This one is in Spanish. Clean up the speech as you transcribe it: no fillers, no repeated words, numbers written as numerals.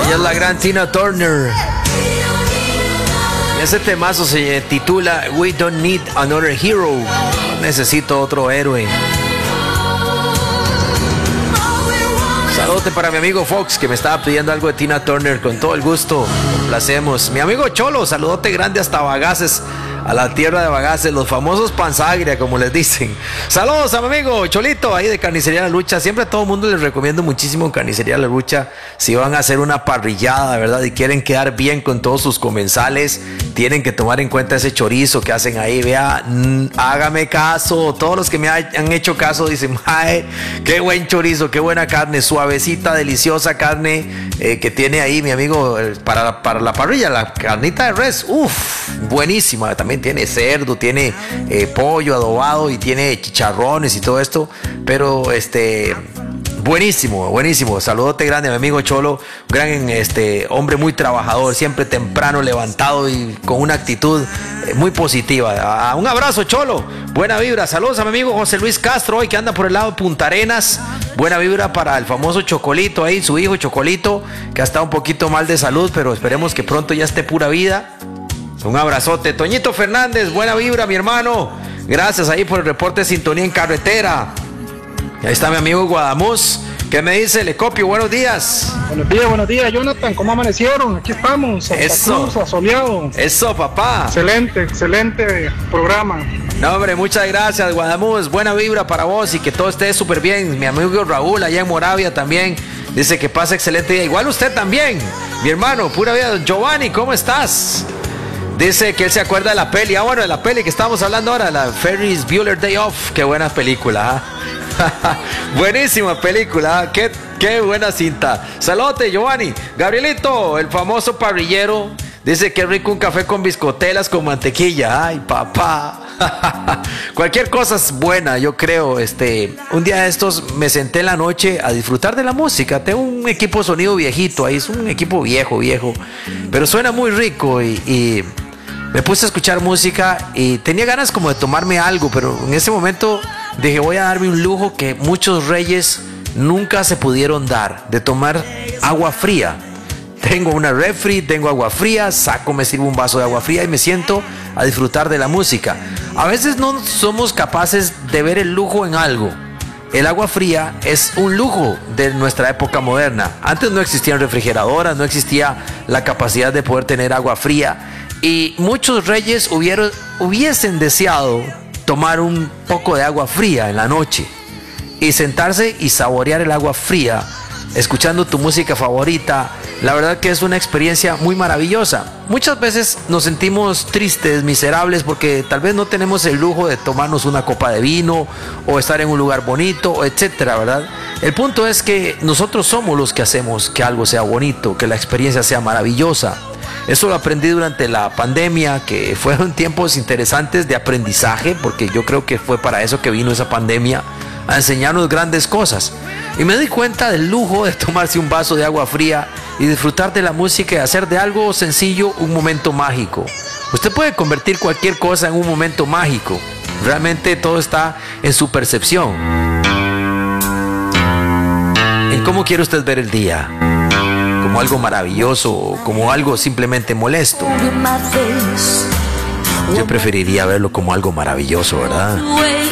Ella es la gran Tina Turner. Y ese temazo se titula We Don't Need Another Hero. No necesito otro héroe. Saludos para mi amigo Fox, que me estaba pidiendo algo de Tina Turner. Con todo el gusto, complacemos. Mi amigo Cholo, saludote grande hasta Bagaces, a la tierra de Bagaces, los famosos panzagria, como les dicen. Saludos a mi amigo Cholito, ahí de Carnicería La Lucha. Siempre a todo el mundo les recomiendo muchísimo Carnicería La Lucha. Si van a hacer una parrillada, ¿verdad? Y quieren quedar bien con todos sus comensales, tienen que tomar en cuenta ese chorizo que hacen ahí. Vea, hágame caso. Todos los que me han hecho caso dicen, ay, qué buen chorizo, qué buena carne, suavecita, deliciosa carne que tiene ahí mi amigo para la parrilla, la carnita de res. Uff, buenísima. También tiene cerdo, tiene pollo adobado y tiene chicharrones y todo esto. Pero buenísimo, buenísimo. Saludote grande a mi amigo Cholo, gran hombre muy trabajador, siempre temprano levantado y con una actitud muy positiva. Un abrazo, Cholo, buena vibra. Saludos a mi amigo José Luis Castro, hoy que anda por el lado de Punta Arenas. Buena vibra para el famoso Chocolito ahí, su hijo Chocolito, que ha estado un poquito mal de salud, pero esperemos que pronto ya esté pura vida. Un abrazote. Toñito Fernández, buena vibra, mi hermano. Gracias ahí por el reporte de sintonía en carretera. Ahí está mi amigo Guadamuz. ¿Qué me dice? Le copio, buenos días. Buenos días, Jonathan. ¿Cómo amanecieron? Aquí estamos, Santa Cruz, asoleado. Eso, papá. Excelente programa. No, hombre, muchas gracias, Guadamuz. Buena vibra para vos y que todo esté súper bien. Mi amigo Raúl, allá en Moravia también, dice que pasa excelente día. Igual usted también, mi hermano, pura vida. Giovanni, ¿cómo estás? Dice que él se acuerda de la peli. Ah, bueno, de la peli que estamos hablando ahora, la Ferris Bueller Day Off. Qué buena película, ¿eh? Buenísima película, ¿eh? Qué buena cinta. Saludote, Giovanni. Gabrielito, el famoso parrillero, dice que es rico un café con biscotelas con mantequilla. Ay, papá. Cualquier cosa es buena, yo creo. Un día de estos me senté en la noche a disfrutar de la música. Tengo un equipo de sonido viejito ahí, es un equipo viejo, pero suena muy rico y me puse a escuchar música y tenía ganas como de tomarme algo, pero en ese momento dije, voy a darme un lujo que muchos reyes nunca se pudieron dar, de tomar agua fría. Tengo una refri, tengo agua fría, me sirvo un vaso de agua fría y me siento a disfrutar de la música. A veces no somos capaces de ver el lujo en algo. El agua fría es un lujo de nuestra época moderna. Antes no existían refrigeradoras, no existía la capacidad de poder tener agua fría. Y muchos reyes hubiesen deseado tomar un poco de agua fría en la noche y sentarse y saborear el agua fría, escuchando tu música favorita. La verdad que es una experiencia muy maravillosa. Muchas veces nos sentimos tristes, miserables, porque tal vez no tenemos el lujo de tomarnos una copa de vino o estar en un lugar bonito, etcétera, ¿verdad? El punto es que nosotros somos los que hacemos que algo sea bonito, que la experiencia sea maravillosa. Eso lo aprendí durante la pandemia, que fueron tiempos interesantes de aprendizaje, porque yo creo que fue para eso que vino esa pandemia, a enseñarnos grandes cosas. Y me di cuenta del lujo de tomarse un vaso de agua fría y disfrutar de la música y hacer de algo sencillo un momento mágico. Usted puede convertir cualquier cosa en un momento mágico. Realmente todo está en su percepción. ¿En cómo quiere usted ver el día? ¿Como algo maravilloso o como algo simplemente molesto? Yo preferiría verlo como algo maravilloso, ¿verdad?